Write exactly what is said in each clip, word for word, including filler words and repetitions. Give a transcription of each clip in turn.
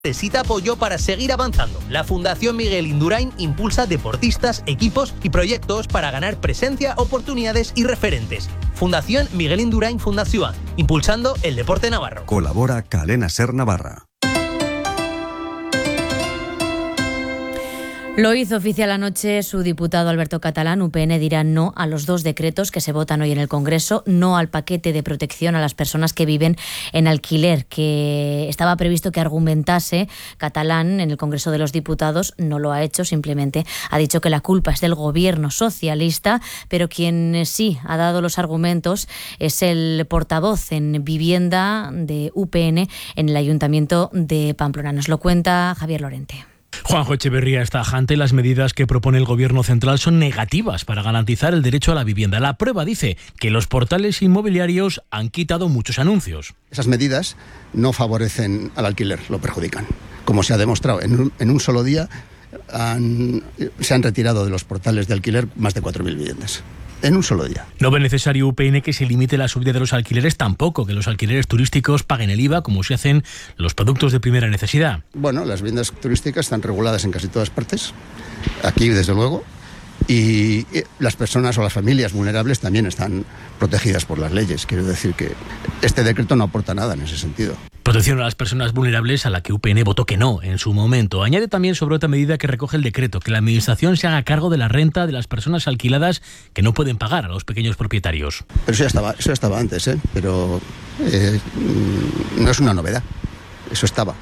necesita apoyo para seguir avanzando. La Fundación Miguel Indurain impulsa deportistas, equipos y proyectos para ganar presencia, oportunidades y referentes. Fundación Miguel Indurain Fundación, impulsando el deporte navarro. Colabora Cadena Ser Navarra. Lo hizo oficial anoche su diputado Alberto Catalán. U P N dirá no a los dos decretos que se votan hoy en el Congreso, no al paquete de protección a las personas que viven en alquiler, que estaba previsto que argumentase Catalán en el Congreso de los Diputados. No lo ha hecho, simplemente ha dicho que la culpa es del gobierno socialista, pero quien sí ha dado los argumentos es el portavoz en vivienda de U P N en el Ayuntamiento de Pamplona. Nos lo cuenta Javier Lorente. Juanjo Echeverría está tajante. Las medidas que propone el Gobierno central son negativas para garantizar el derecho a la vivienda. La prueba dice que los portales inmobiliarios han quitado muchos anuncios. Esas medidas no favorecen al alquiler, lo perjudican. Como se ha demostrado, en un, en un solo día han, se han retirado de los portales de alquiler más de cuatro mil viviendas. En un solo día. No ve necesario U P N que se limite la subida de los alquileres, tampoco que los alquileres turísticos paguen el I V A como se hacen los productos de primera necesidad. Bueno, las viviendas turísticas están reguladas en casi todas partes, aquí desde luego, y las personas o las familias vulnerables también están protegidas por las leyes. Quiero decir que este decreto no aporta nada en ese sentido. Protección a las personas vulnerables, a la que U P N votó que no en su momento. Añade también sobre otra medida que recoge el decreto, que la Administración se haga cargo de la renta de las personas alquiladas que no pueden pagar a los pequeños propietarios. Pero eso ya estaba, eso ya estaba antes, ¿eh? Pero eh, no es una novedad, eso estaba.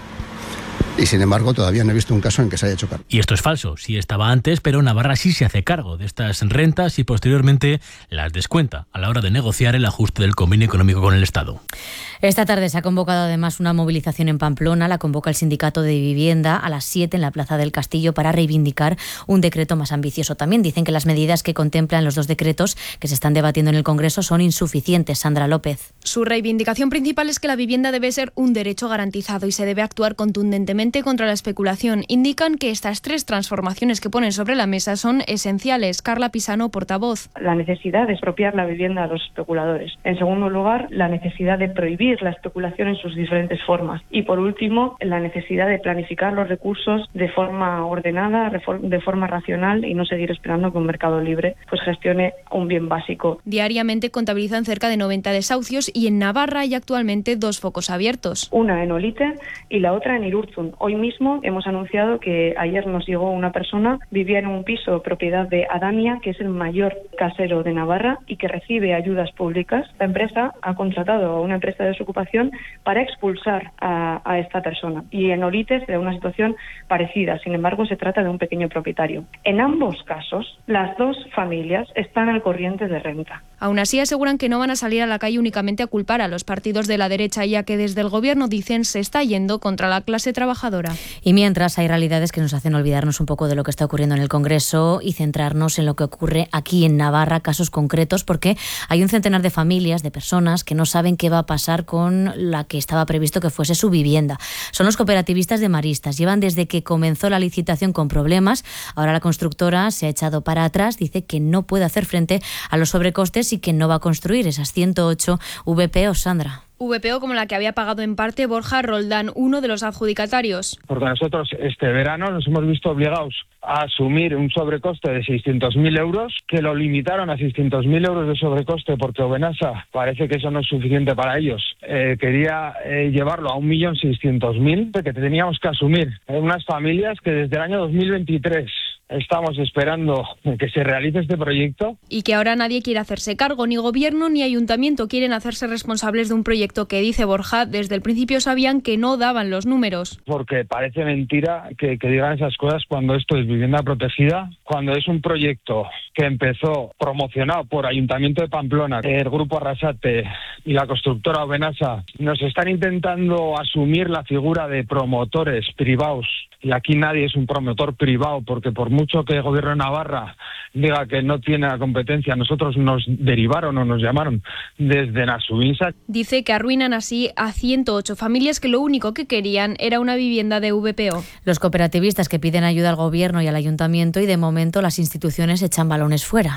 Y sin embargo todavía no he visto un caso en que se haya hecho cargo. Y esto es falso, sí estaba antes, pero Navarra sí se hace cargo de estas rentas y posteriormente las descuenta a la hora de negociar el ajuste del convenio económico con el Estado. Esta tarde se ha convocado además una movilización en Pamplona. La convoca el Sindicato de Vivienda a las siete en la Plaza del Castillo para reivindicar un decreto más ambicioso. También dicen que las medidas que contemplan los dos decretos que se están debatiendo en el Congreso son insuficientes. Sandra López. Su reivindicación principal es que la vivienda debe ser un derecho garantizado y se debe actuar contundentemente contra la especulación. Indican que estas tres transformaciones que ponen sobre la mesa son esenciales. Carla Pisano, portavoz. La necesidad de expropiar la vivienda a los especuladores. En segundo lugar, la necesidad de prohibir la especulación en sus diferentes formas. Y por último, la necesidad de planificar los recursos de forma ordenada, de forma racional y no seguir esperando que un mercado libre pues gestione un bien básico. Diariamente contabilizan cerca de noventa desahucios y en Navarra hay actualmente dos focos abiertos. Una en Olite y la otra en Irurzun. Hoy mismo hemos anunciado que ayer nos llegó una persona, vivía en un piso propiedad de Adamia, que es el mayor casero de Navarra y que recibe ayudas públicas. La empresa ha contratado a una empresa de ocupación para expulsar a, a esta persona. Y en Olite se da una situación parecida, sin embargo se trata de un pequeño propietario. En ambos casos, las dos familias están al corriente de renta. Aún así aseguran que no van a salir a la calle únicamente a culpar a los partidos de la derecha, ya que desde el gobierno dicen se está yendo contra la clase trabajadora. Y mientras hay realidades que nos hacen olvidarnos un poco de lo que está ocurriendo en el Congreso y centrarnos en lo que ocurre aquí en Navarra, casos concretos, porque hay un centenar de familias, de personas que no saben qué va a pasar con la que estaba previsto que fuese su vivienda. Son los cooperativistas de Maristas. Llevan desde que comenzó la licitación con problemas. Ahora la constructora se ha echado para atrás, dice que no puede hacer frente a los sobrecostes y que no va a construir esas ciento ocho V P O. Sandra. V P O como la que había pagado en parte Borja Roldán, uno de los adjudicatarios. Porque nosotros este verano nos hemos visto obligados a asumir un sobrecoste de seiscientos mil euros, que lo limitaron a seiscientos mil euros de sobrecoste porque Obenasa parece que eso no es suficiente para ellos. Eh, quería eh, llevarlo a un millón seiscientos mil que teníamos que asumir en unas familias que desde el año dos mil veintitrés estamos esperando que se realice este proyecto. Y que ahora nadie quiere hacerse cargo, ni gobierno ni ayuntamiento quieren hacerse responsables de un proyecto que, dice Borja, desde el principio sabían que no daban los números. Porque parece mentira que, que digan esas cosas cuando esto es vivienda protegida, cuando es un proyecto que empezó promocionado por Ayuntamiento de Pamplona, el Grupo Arrasate y la constructora Obenasa. Nos están intentando asumir la figura de promotores privados y aquí nadie es un promotor privado porque por mucho que el Gobierno de Navarra diga que no tiene la competencia, nosotros nos derivaron o nos llamaron desde Nasubinsa. Dice que arruinan así a ciento ocho familias que lo único que querían era una vivienda de V P O. Los cooperativistas que piden ayuda al Gobierno y al Ayuntamiento y de momento las instituciones echan balones fuera.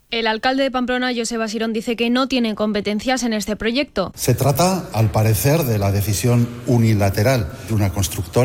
El alcalde de Pamplona, Joseba Sirón, dice que no tiene competencias en este proyecto. Se trata, al parecer, de la decisión unilateral de una constructora